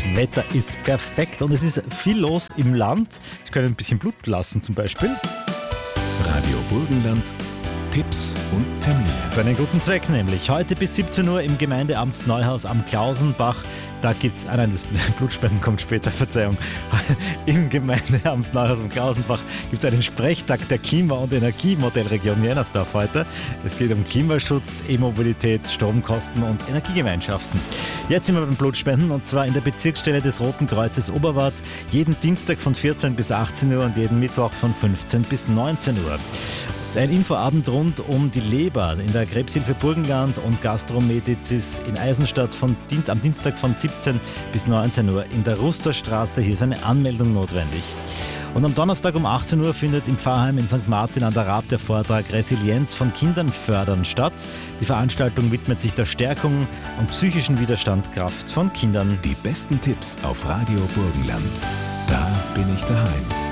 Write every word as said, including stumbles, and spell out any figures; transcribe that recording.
das Wetter ist perfekt und es ist viel los im Land. Sie können ein bisschen Blut lassen zum Beispiel. Radio Burgenland, Tipps und Termine. Für einen guten Zweck nämlich. Heute bis siebzehn Uhr im Gemeindeamt Neuhaus am Klausenbach. Da gibt es, ah nein, das Blutspenden kommt später, Verzeihung. Im Gemeindeamt Neuhaus am Klausenbach gibt es einen Sprechtag der Klima- und Energiemodellregion Jennersdorf heute. Es geht um Klimaschutz, E-Mobilität, Stromkosten und Energiegemeinschaften. Jetzt sind wir beim Blutspenden und zwar in der Bezirksstelle des Roten Kreuzes Oberwart. Jeden Dienstag von vierzehn bis achtzehn Uhr und jeden Mittwoch von fünfzehn bis neunzehn Uhr. Ein Infoabend rund um die Leber in der Krebshilfe Burgenland und Gastromedizis in Eisenstadt von Dien- am Dienstag von siebzehn bis neunzehn Uhr in der Rusterstraße. Hier ist eine Anmeldung notwendig. Und am Donnerstag um achtzehn Uhr findet im Pfarrheim in Sankt Martin an der Raab der Vortrag Resilienz von Kindern fördern statt. Die Veranstaltung widmet sich der Stärkung und psychischen Widerstandkraft von Kindern. Die besten Tipps auf Radio Burgenland. Da bin ich daheim.